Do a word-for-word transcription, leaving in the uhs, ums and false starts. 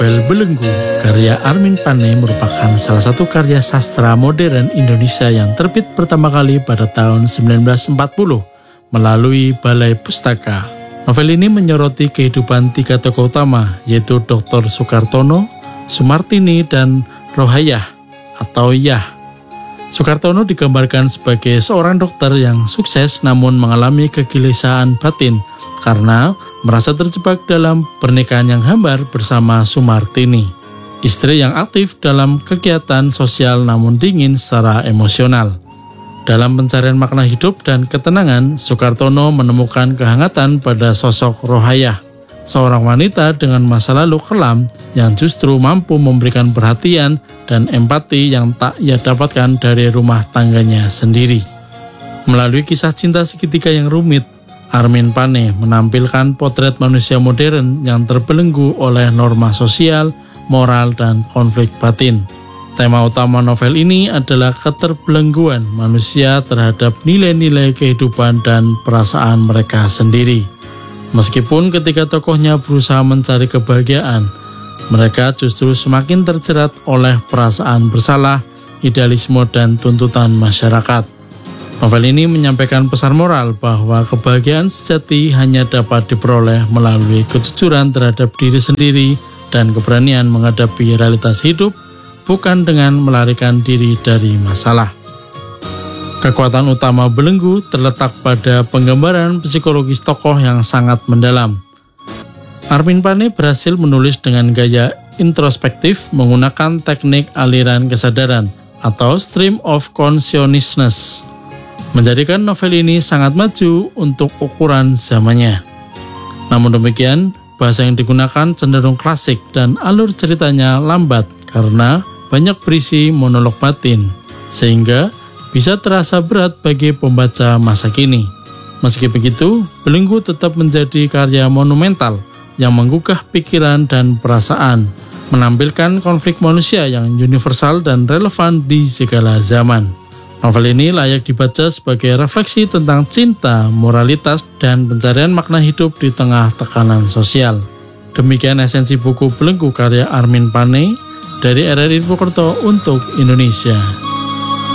Novel Belenggu karya Armin Pane merupakan salah satu karya sastra modern Indonesia yang terbit pertama kali pada tahun sembilan belas empat puluh melalui Balai Pustaka. Novel ini menyoroti kehidupan tiga tokoh utama, yaitu doktor Soekartono, Sumartini, dan Rohayah atau Yah. Soekartono digambarkan sebagai seorang dokter yang sukses namun mengalami kegelisahan batin karena merasa terjebak dalam pernikahan yang hambar bersama Sumartini, istri yang aktif dalam kegiatan sosial namun dingin secara emosional. Dalam pencarian makna hidup dan ketenangan, Soekartono menemukan kehangatan pada sosok Rohayah, seorang wanita dengan masa lalu kelam yang justru mampu memberikan perhatian dan empati yang tak ia dapatkan dari rumah tangganya sendiri. Melalui kisah cinta segitiga yang rumit, Armin Pane menampilkan potret manusia modern yang terbelenggu oleh norma sosial, moral, dan konflik batin. Tema utama novel ini adalah keterbelengguan manusia terhadap nilai-nilai kehidupan dan perasaan mereka sendiri. Meskipun ketika tokohnya berusaha mencari kebahagiaan, mereka justru semakin terjerat oleh perasaan bersalah, idealisme, dan tuntutan masyarakat. Novel ini menyampaikan pesan moral bahwa kebahagiaan sejati hanya dapat diperoleh melalui kejujuran terhadap diri sendiri dan keberanian menghadapi realitas hidup, bukan dengan melarikan diri dari masalah. Kekuatan utama Belenggu terletak pada penggambaran psikologis tokoh yang sangat mendalam. Armin Pane berhasil menulis dengan gaya introspektif menggunakan teknik aliran kesadaran atau stream of consciousness, menjadikan novel ini sangat maju untuk ukuran zamannya. Namun demikian, bahasa yang digunakan cenderung klasik dan alur ceritanya lambat karena banyak berisi monolog batin, sehingga bisa terasa berat bagi pembaca masa kini. Meski begitu, Belenggu tetap menjadi karya monumental yang menggugah pikiran dan perasaan, menampilkan konflik manusia yang universal dan relevan di segala zaman. Novel ini layak dibaca sebagai refleksi tentang cinta, moralitas, dan pencarian makna hidup di tengah tekanan sosial. Demikian esensi buku Belenggu karya Armin Pane dari R R I Purwokerto untuk Indonesia.